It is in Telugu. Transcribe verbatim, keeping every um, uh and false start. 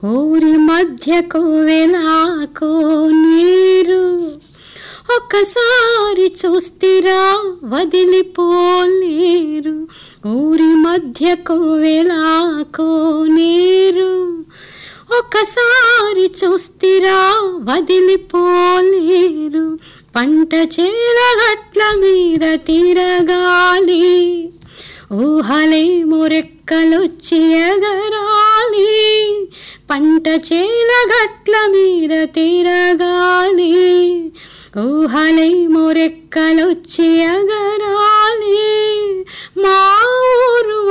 ఊరి మధ్యకు వెలాకో నీరు, ఒక్కసారి చూస్తిరా వదిలిపోలేరు. ఊరి మధ్యకు వెలాకో నీరు, ఒక్కసారి చూస్తిరా వదిలిపోలేరు. పంట చేల గట్ల మీద తిరగాలి, ఊహలేమో రెక్కలొచ్చి ఎగరాలి. పంట చేల గట్ల మీద తిరగాలి, ఊహలేమో రెక్కలొచ్చి ఎగరాలి. మా ఊరు